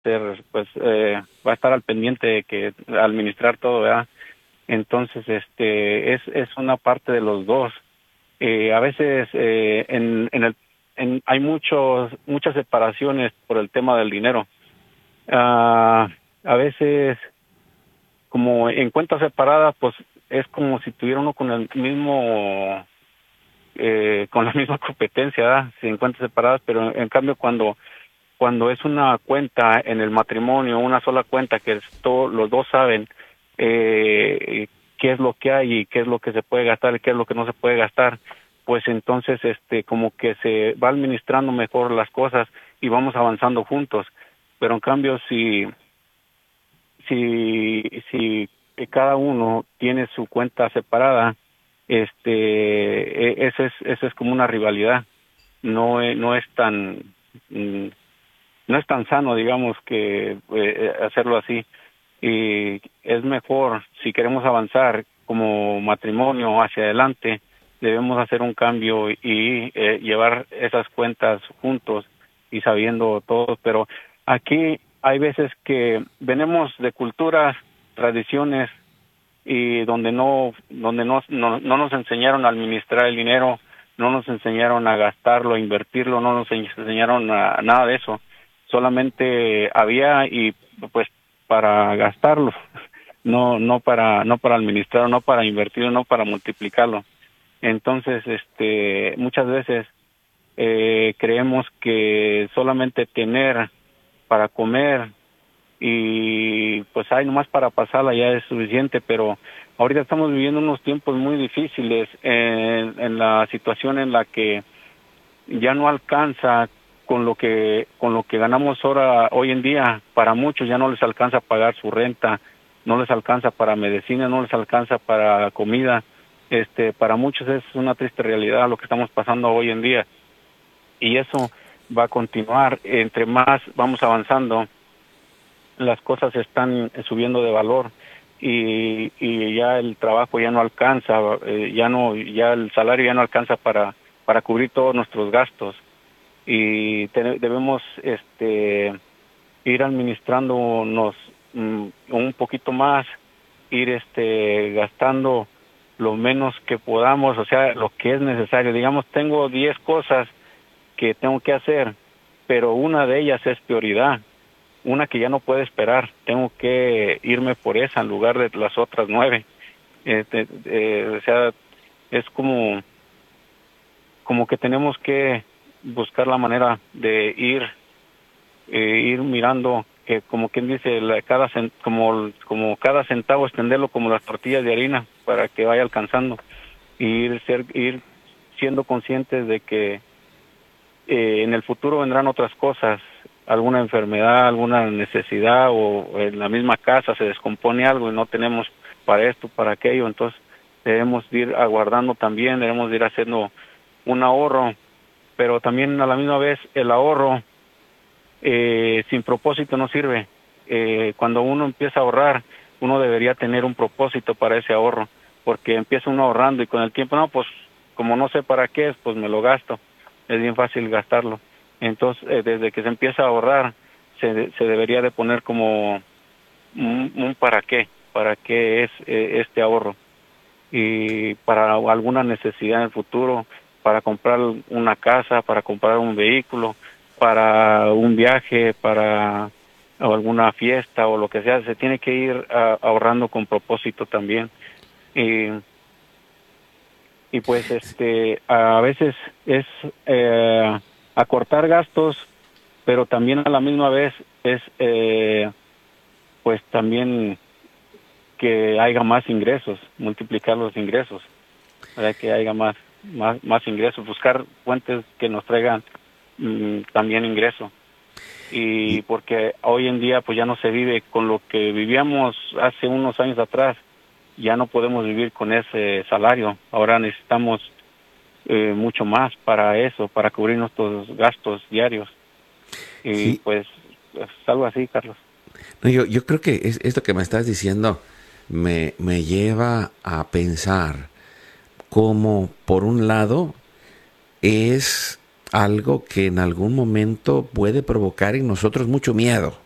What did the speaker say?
ser, pues, va a estar al pendiente de que administrar todo, ¿verdad? Entonces, es una parte de los dos. A veces hay muchas separaciones por el tema del dinero. A veces, como en cuentas separadas, pues es como si tuviera uno con el mismo, con la misma competencia, ¿verdad? Si en cuentas separadas, pero en cambio cuando es una cuenta en el matrimonio, una sola cuenta que los dos saben qué es lo que hay y qué es lo que se puede gastar y qué es lo que no se puede gastar, pues entonces como que se va administrando mejor las cosas y vamos avanzando juntos. Pero en cambio si cada uno tiene su cuenta separada, eso es como una rivalidad. No es tan mm, no es tan sano, digamos, que hacerlo así. Y es mejor, si queremos avanzar como matrimonio hacia adelante, debemos hacer un cambio y llevar esas cuentas juntos y sabiendo todo. Pero aquí hay veces que venimos de culturas, tradiciones, y donde no nos enseñaron a administrar el dinero, no nos enseñaron a gastarlo, a invertirlo, no nos enseñaron nada de eso. Solamente había, y pues para gastarlo, no para administrarlo, no para invertirlo, no para multiplicarlo. Entonces, muchas veces creemos que solamente tener para comer y pues hay nomás para pasarla ya es suficiente, pero ahorita estamos viviendo unos tiempos muy difíciles en la situación en la que ya no alcanza con lo que ganamos ahora hoy en día. Para muchos ya no les alcanza a pagar su renta, no les alcanza para medicina, no les alcanza para comida. Para muchos es una triste realidad lo que estamos pasando hoy en día, y eso va a continuar. Entre más vamos avanzando, las cosas están subiendo de valor, y ya el trabajo ya no alcanza, ya el salario ya no alcanza para cubrir todos nuestros gastos, y debemos ir administrándonos un poquito más, ir gastando lo menos que podamos, o sea, lo que es necesario. Digamos, tengo 10 cosas que tengo que hacer, pero una de ellas es prioridad, una que ya no puede esperar, tengo que irme por esa en lugar de las otras 9. O sea, es como que tenemos que buscar la manera de ir mirando, que como quien dice, como cada centavo extenderlo como las tortillas de harina para que vaya alcanzando, y ir siendo conscientes de que en el futuro vendrán otras cosas, alguna enfermedad, alguna necesidad, o en la misma casa se descompone algo y no tenemos para esto, para aquello. Entonces debemos de ir aguardando también, debemos de ir haciendo un ahorro, pero también a la misma vez el ahorro sin propósito no sirve. Cuando uno empieza a ahorrar, uno debería tener un propósito para ese ahorro, porque empieza uno ahorrando y con el tiempo, no, pues como no sé para qué es, pues me lo gasto. Es bien fácil gastarlo. Entonces, desde que se empieza a ahorrar, se debería de poner como un para qué es este ahorro, y para alguna necesidad en el futuro, para comprar una casa, para comprar un vehículo, para un viaje, para o alguna fiesta o lo que sea. Se tiene que ir ahorrando con propósito también. Y, y pues a veces es acortar gastos, pero también a la misma vez es pues también que haya más ingresos, multiplicar los ingresos, para que haya más ingresos, buscar fuentes que nos traigan también ingreso. Y Y, porque hoy en día pues ya no se vive con lo que vivíamos hace unos años atrás, ya no podemos vivir con ese salario. Ahora necesitamos mucho más para eso, para cubrir nuestros gastos diarios. Y sí, pues es algo así, Carlos. no, yo creo que esto que me estás diciendo me lleva a pensar cómo, por un lado, es algo que en algún momento puede provocar en nosotros mucho miedo.